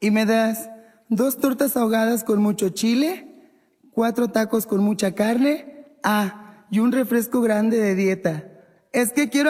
¿Y me das 2 tortas ahogadas con mucho chile, 4 tacos con mucha carne? Ah, y un refresco grande de dieta. Es que quiero